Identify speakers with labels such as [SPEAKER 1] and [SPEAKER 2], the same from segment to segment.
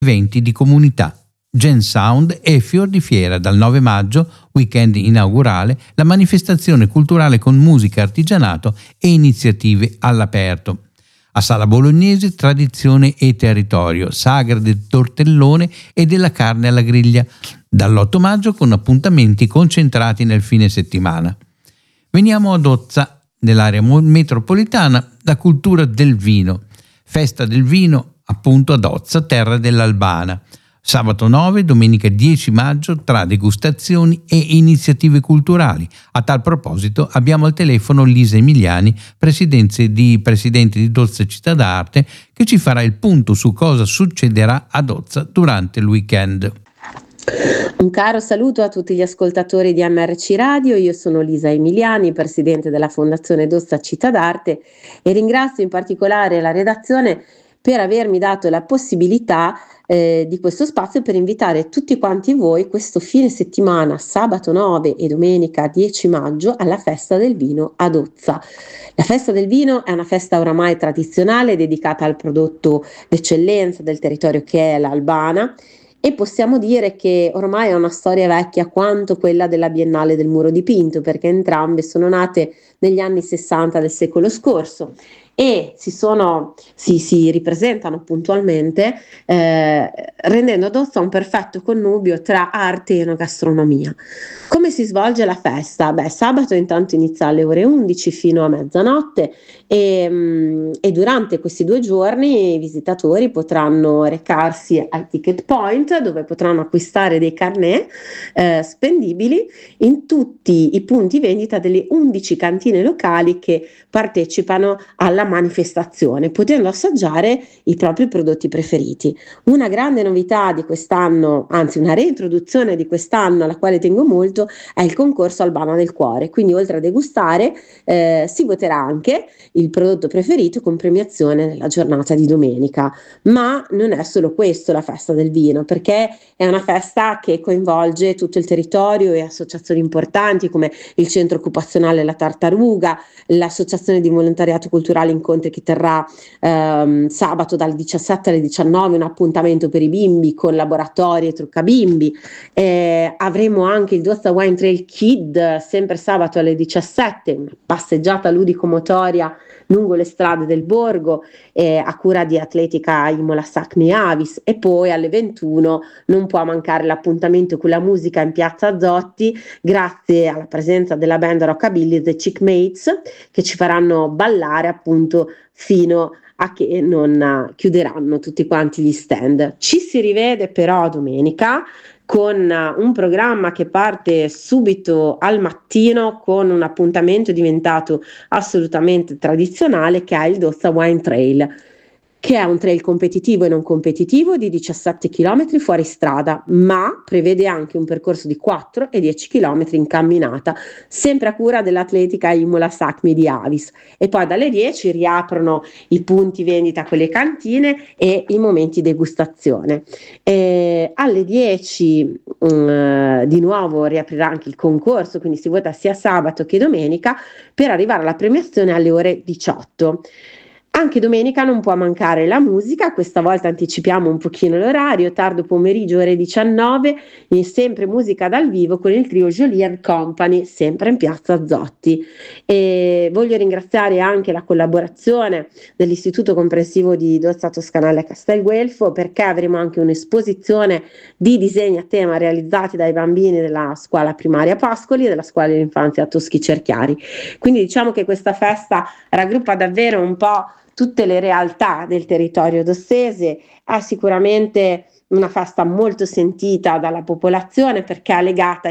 [SPEAKER 1] eventi di comunità, Gen Sound e fior di fiera dal 9 maggio, weekend inaugurale, la manifestazione culturale con musica, artigianato e iniziative all'aperto. A Sala Bolognese tradizione e territorio, sagra del tortellone e della carne alla griglia, dall'8 maggio con appuntamenti concentrati nel fine settimana. Veniamo ad Ozza, nell'area metropolitana, la cultura del vino. Festa del vino appunto ad Ozza, terra dell'Albana. Sabato 9, domenica 10 maggio tra degustazioni e iniziative culturali. A tal proposito abbiamo al telefono Lisa Emiliani, presidente di Dozza Città d'Arte, che ci farà il punto su cosa succederà ad Ozza durante il weekend.
[SPEAKER 2] Un caro saluto a tutti gli ascoltatori di MRC Radio, io sono Lisa Emiliani, presidente della Fondazione Dozza Città d'Arte, e ringrazio in particolare la redazione per avermi dato la possibilità di questo spazio per invitare tutti quanti voi questo fine settimana, sabato 9 e domenica 10 maggio, alla Festa del Vino ad Ozza. La Festa del Vino è una festa oramai tradizionale dedicata al prodotto d'eccellenza del territorio che è l'Albana, e possiamo dire che ormai è una storia vecchia quanto quella della Biennale del Muro dipinto, perché entrambe sono nate negli anni 60 del secolo scorso e si ripresentano puntualmente, rendendo ad Ozza un perfetto connubio tra arte e enogastronomia. Come si svolge la festa? Sabato intanto inizia alle ore 11 fino a mezzanotte e durante questi 2 giorni i visitatori potranno recarsi al ticket point, dove potranno acquistare dei carnet spendibili in tutti i punti vendita delle 11 cantine locali che partecipano alla manifestazione, potendo assaggiare i propri prodotti preferiti. Una grande novità di quest'anno, anzi una reintroduzione di quest'anno alla quale tengo molto, è il concorso Albana del Cuore. Quindi oltre a degustare si voterà anche il prodotto preferito con premiazione nella giornata di domenica. Ma non è solo questo la festa del vino, perché è una festa che coinvolge tutto il territorio e associazioni importanti come il centro occupazionale La Tartaruga, l'associazione di volontariato culturale Incontri, che terrà sabato dal 17 alle 19 un appuntamento per i bimbi con laboratori e trucca bimbi. Avremo anche il Dozza Wine Trail Kid sempre sabato alle 17, una passeggiata ludico-motoria lungo le strade del borgo a cura di Atletica Imola Sacmi Avis, e poi alle 21 non può mancare l'appuntamento con la musica in piazza Azotti, grazie alla presenza della band Rockabilly The Chickmates, che ci faranno ballare appunto fino a che non chiuderanno tutti quanti gli stand. Ci si rivede però domenica con un programma che parte subito al mattino con un appuntamento diventato assolutamente tradizionale, che è il Dozza Wine Trail, che è un trail competitivo e non competitivo di 17 km fuori strada, ma prevede anche un percorso di 4 e 10 km in camminata, sempre a cura dell'Atletica Imola Sacmi di Avis. E poi dalle 10 riaprono i punti vendita con le cantine e i momenti degustazione. Alle 10 di nuovo riaprirà anche il concorso, quindi si vota sia sabato che domenica, per arrivare alla premiazione alle ore 18. Anche domenica non può mancare la musica, questa volta anticipiamo un pochino l'orario, tardo pomeriggio ore 19, e sempre musica dal vivo con il trio Jolie & Company, sempre in piazza Zotti. E voglio ringraziare anche la collaborazione dell'Istituto Comprensivo di Dozza Toscanale a Castelguelfo, perché avremo anche un'esposizione di disegni a tema realizzati dai bambini della scuola primaria Pascoli e della scuola dell'infanzia Toschi Cerchiari. Quindi diciamo che questa festa raggruppa davvero un po' tutte le realtà del territorio dossese, è sicuramente una festa molto sentita dalla popolazione perché è legata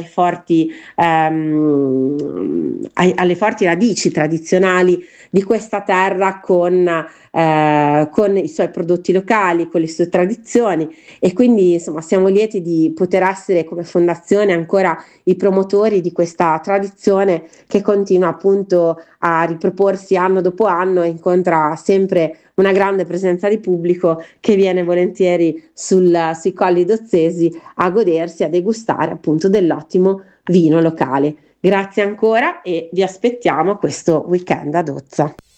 [SPEAKER 2] alle forti radici tradizionali di questa terra con i suoi prodotti locali, con le sue tradizioni, e quindi insomma siamo lieti di poter essere come fondazione ancora i promotori di questa tradizione che continua appunto a riproporsi anno dopo anno e incontra sempre una grande presenza di pubblico che viene volentieri sui colli dozzesi a godersi, a degustare appunto dell'ottimo vino locale. Grazie ancora e vi aspettiamo questo weekend ad Ozza.